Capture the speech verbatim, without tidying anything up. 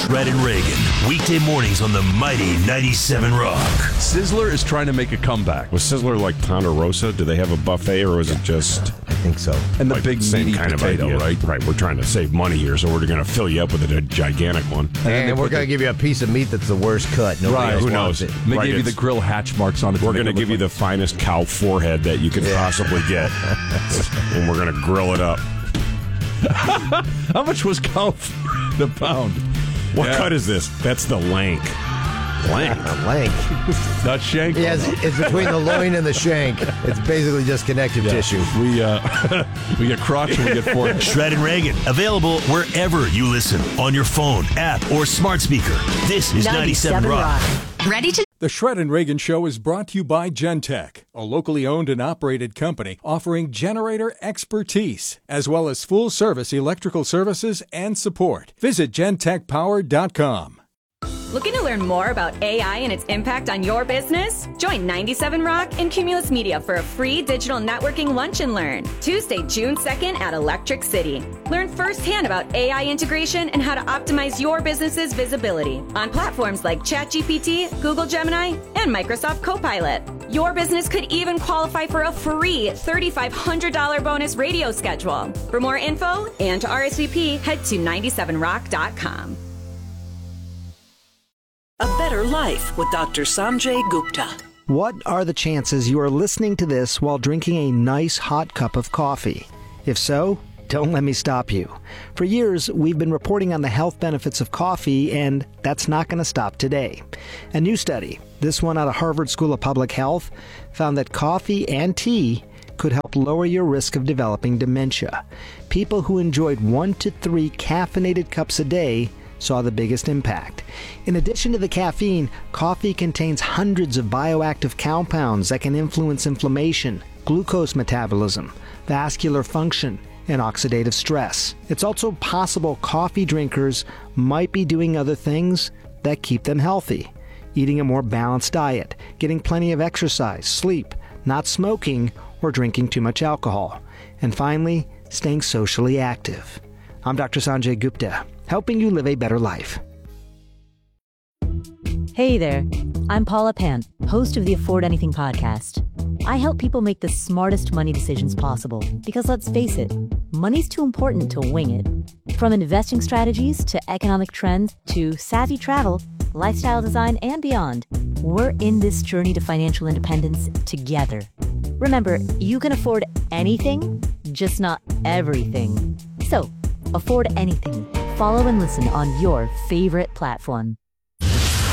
Shred and Reagan. Weekday mornings on the mighty ninety-seven Rock. Sizzler is trying to make a comeback. Was Sizzler like Ponderosa? Do they have a buffet, or was it just... I think so. And the like big same meaty kind potato, of idea, right? Right. We're trying to save money here, so we're going to fill you up with a gigantic one. And, we're going to give you a piece of meat that's the worst cut. Nobody Right. else Who wants knows? it. They Right, gave you the it's- grill hatch marks on it. We're going to give you the finest cow forehead that you could Yeah. possibly get, and we're going to grill it up. How much was cow f- the pound? What Yeah. cut is this? That's the lank. Lank. A lank. Not shank. Yeah, it's, it's between the loin and the shank. It's basically just connective Yeah. tissue. We uh, we get crotch and we get forehead. Shred and Reagan, available wherever you listen, on your phone, app, or smart speaker. This is ninety-seven Rock. Ready to... The Shred and Reagan Show is brought to you by Gentech, a locally owned and operated company offering generator expertise, as well as full-service electrical services and support. Visit Gentech Power dot com. Looking to learn more about A I and its impact on your business? Join ninety-seven Rock and Cumulus Media for a free digital networking lunch and learn. Tuesday, June second at Electric City. Learn firsthand about A I integration and how to optimize your business's visibility on platforms like ChatGPT, Google Gemini, and Microsoft Copilot. Your business could even qualify for a free three thousand five hundred dollars bonus radio schedule. For more info and to R S V P, head to ninety-seven rock dot com. A Better Life with Doctor Sanjay Gupta. What are the chances you are listening to this while drinking a nice hot cup of coffee? If so, don't let me stop you. For years, we've been reporting on the health benefits of coffee, and that's not going to stop today. A new study, this one out of Harvard School of Public Health, found that coffee and tea could help lower your risk of developing dementia. People who enjoyed one to three caffeinated cups a day saw the biggest impact. In addition to the caffeine, coffee contains hundreds of bioactive compounds that can influence inflammation, glucose metabolism, vascular function, and oxidative stress. It's also possible coffee drinkers might be doing other things that keep them healthy. Eating a more balanced diet, getting plenty of exercise, sleep, not smoking, or drinking too much alcohol. And finally, staying socially active. I'm Doctor Sanjay Gupta, helping you live a better life. Hey there, I'm Paula Pant, host of the Afford Anything podcast. I help people make the smartest money decisions possible because, let's face it, money's too important to wing it. From investing strategies to economic trends to savvy travel, lifestyle design, and beyond, we're in this journey to financial independence together. Remember, you can afford anything, just not everything. So, afford anything. Follow and listen on your favorite platform.